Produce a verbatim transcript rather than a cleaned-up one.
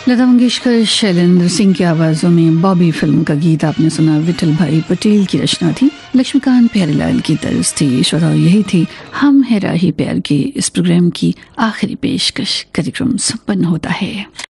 लता मंगेशकर, शैलेंद्र सिंह की आवाज़ों में बॉबी फिल्म का गीत आपने सुना। विठल भाई पटेल की रचना थी, लक्ष्मीकांत प्यारेलाल की तर्ज थी। श्रोताओ, यही थी हम है राही प्यार की इस प्रोग्राम की आखिरी पेशकश। कार्यक्रम संपन्न होता है।